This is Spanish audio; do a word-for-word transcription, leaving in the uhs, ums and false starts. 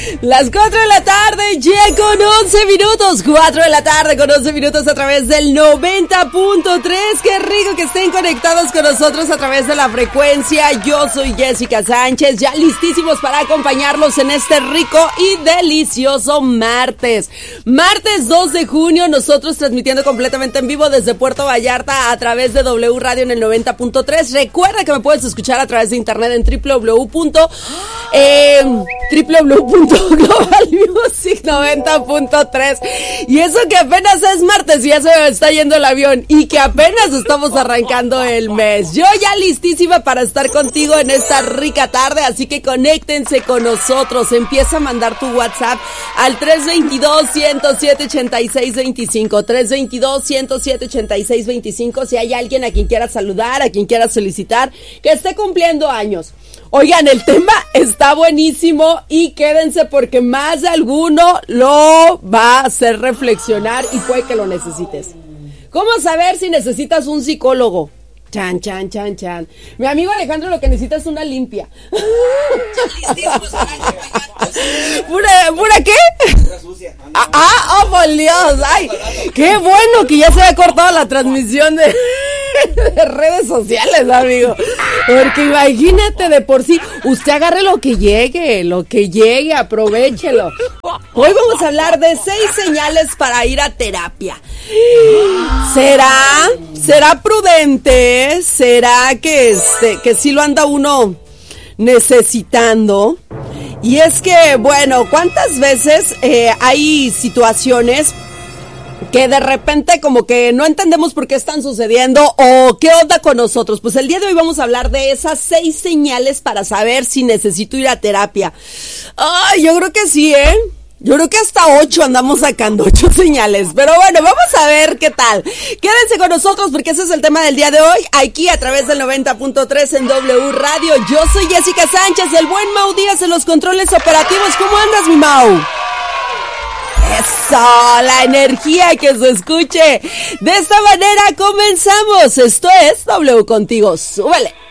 Las cuatro de la tarde, ya con once minutos, cuatro de la tarde con once minutos a través del noventa punto tres. Qué rico que estén conectados con nosotros a través de la frecuencia. Yo soy Jessica Sánchez, ya listísimos para acompañarlos en este rico y delicioso martes. Martes dos de junio, nosotros transmitiendo completamente en vivo desde Puerto Vallarta a través de W Radio en el noventa punto tres. Recuerda que me puedes escuchar a través de internet en www. Eh, www.global music noventa punto tres. Y eso que apenas es martes y ya se me está yendo el avión y que apenas estamos arrancando el mes. Yo ya listísima para estar contigo en esta rica tarde, así que conéctense con nosotros. Empieza a mandar tu WhatsApp al tres veintidós, ciento siete, ochenta y seis veinticinco, tres veintidós, ciento siete, ochenta y seis veinticinco. Si hay alguien a quien quieras saludar, a quien quieras felicitar, que esté cumpliendo años. Oigan, el tema está buenísimo y quédense porque más de alguno lo va a hacer reflexionar y puede que lo necesites. ¿Cómo saber si necesitas un psicólogo? Chan, chan, chan, chan. Mi amigo Alejandro lo que necesita es una limpia. ¿Pura, pura qué? Ah, ah, oh, por Dios. Ay, qué bueno que ya se ha cortado la transmisión de, de redes sociales, amigo. Porque imagínate, de por sí, usted agarre lo que llegue, lo que llegue, aprovéchelo. Hoy vamos a hablar de seis señales para ir a terapia. ¿Será? ¿Será prudente? ¿Será que este, que sí lo anda uno necesitando? Y es que, bueno, ¿cuántas veces eh, hay situaciones que de repente como que no entendemos por qué están sucediendo o qué onda con nosotros? Pues el día de hoy vamos a hablar de esas seis señales para saber si necesito ir a terapia. Ay, yo creo que sí, ¿eh? Yo creo que hasta ocho andamos sacando, ocho señales. Pero bueno, vamos a ver qué tal. Quédense con nosotros porque ese es el tema del día de hoy, aquí a través del noventa punto tres en W Radio. Yo soy Jessica Sánchez, el buen Mau Díaz en los controles operativos. ¿Cómo andas, mi Mau? Eso, la energía que se escuche. De esta manera comenzamos. Esto es W Contigo. Súbele.